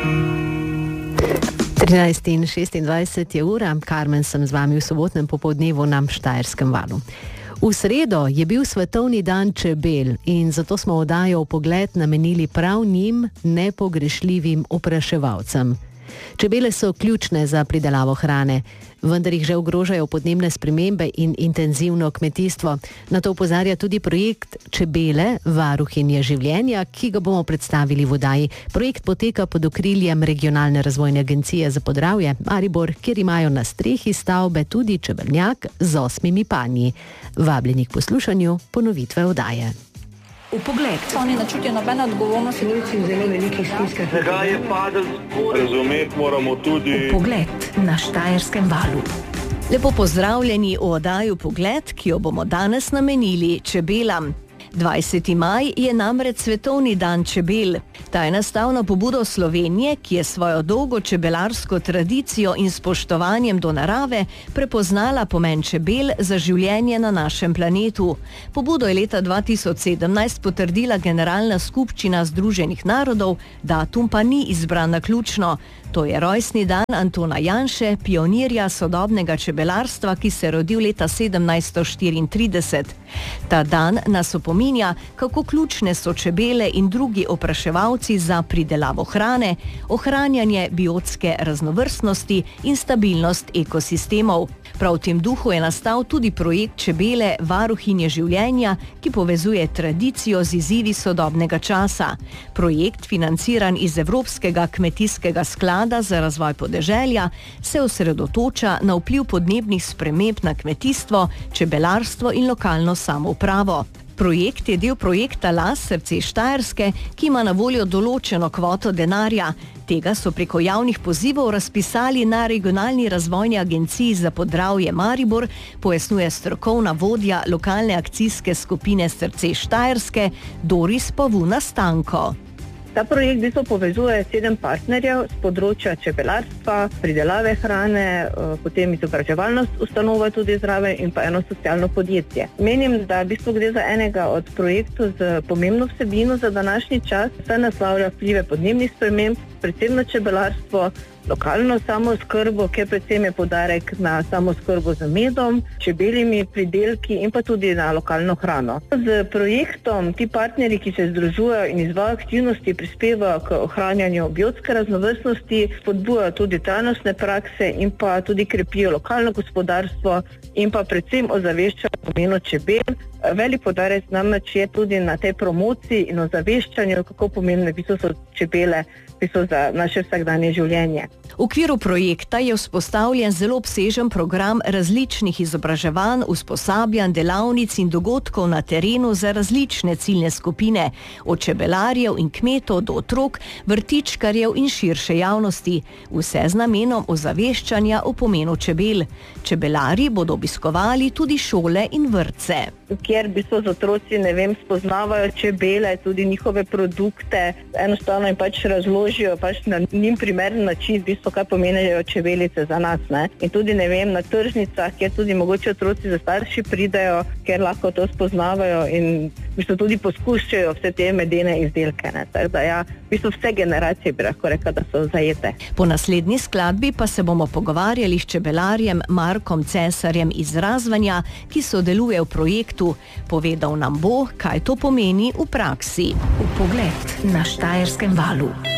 13:26 je ura, Karmen sem z vami v sobotnem popoldnevu na Štajerskem valu. V sredo je bil svetovni dan čebel in zato smo oddajo Pogled namenili prav njim, nepogrešljivim opraševalcem. Čebele so ključne za pridelavo hrane, vendar jih že ogrožajo podnebne spremembe in intenzivno kmetijstvo. Na to opozarja tudi projekt Čebele, varuhinje življenja, ki ga bomo predstavili v oddaji. Projekt poteka pod okriljem Regionalne razvojne agencije za Podravje Maribor, kjer imajo na strehi stavbe tudi čebelnjak z 8 panji. Vabljeni k poslušanju ponovitve oddaje. V pogled. Oni ne čutijo nobene odgovornosti. Ljudci v zelo velikih stiskah. Tega je padel spod. Razumeti moramo tudi. V pogled na Štajerskem valu. Lepo pozdravljeni v oddaji Pogled, ki jo bomo danes namenili čebelam. 20. maj je namreč svetovni dan čebel. Ta je nastal na pobudo Slovenije, ki je svojo dolgo čebelarsko tradicijo in spoštovanjem do narave prepoznala pomen čebel za življenje na našem planetu. Pobudo je leta 2017 potrdila Generalna skupščina Združenih narodov, datum pa ni izbran naključno. To je rojstni dan Antona Janše, pionirja sodobnega čebelarstva, ki se je rodil leta 1734. Ta dan nas opominja, kako ključne so čebele in drugi opraševalci za pridelavo hrane, ohranjanje biotske raznovrstnosti in stabilnost ekosistemov. Prav v tem duhu je nastal tudi projekt Čebele, varuhinje življenja, ki povezuje tradicijo z izzivi sodobnega časa. Projekt, financiran iz Evropskega kmetijskega sklada za razvoj podeželja, se osredotoča na vpliv podnebnih sprememb na kmetijstvo, čebelarstvo in lokalno samoupravo. Projekt je del projekta Las srce Štajerske, ki ima na voljo določeno kvoto denarja. Tega so preko javnih pozivov razpisali na Regionalni razvojni agenciji za Podravje Maribor, pojasnjuje strokovna vodja lokalne akcijske skupine Srce Štajerske Doris Pavuna Stanko. Ta projekt v bistvu povezuje 7 partnerjev z področja čebelarstva, pridelave hrane, potem izobraževalna ustanova tudi zraven in pa eno socialno podjetje. Menim, da v bistvu gre za enega od projektov z pomembno vsebino za današnji čas, saj naslavlja vplive podnebnih sprememb, predvsem na čebelarstvo, lokalno samooskrbo, kjer predvsem je poudarek na samooskrbo z medom, čebeljimi pridelki in pa tudi na lokalno hrano. Z projektom ti partnerji, ki se združujejo in izvajajo aktivnosti, prispevajo k ohranjanju biotske raznovrstnosti, spodbujajo tudi trajnostne prakse in pa tudi krepijo lokalno gospodarstvo in pa predvsem ozaveščajo pomenu čebel. Velik poudarek namreč je tudi na tej promociji in ozaveščanju, kako pomembne so čebele za naše vsakdanje življenje. V okviru projekta je vzpostavljen zelo obsežen program različnih izobraževanj, usposabljanj, delavnic in dogodkov na terenu za različne ciljne skupine, od čebelarjev in kmetov do otrok, vrtičkarjev in širše javnosti. Vse z namenom ozaveščanja o pomenu čebel. Čebelari bodo obiskovali tudi šole in vrtce. Kjer z otroci, spoznavajo čebele, tudi njihove produkte, enostavno jim razložijo na njim primeren način, kaj pomenijo čebelice za nas. In tudi, na tržnicah, kjer tudi mogoče otroci za starši pridejo, kjer lahko to spoznavajo in tudi poskušajo vse te medene izdelke. Tako da vse generacije bi lahko rekla, da so zajete. Po naslednji skladbi pa se bomo pogovarjali s čebelarjem Markom Cesarjem iz Razvanja, ki sodeluje v projektu. Povedal nam bo, kaj to pomeni v praksi. V pogled na Štajerskem valu.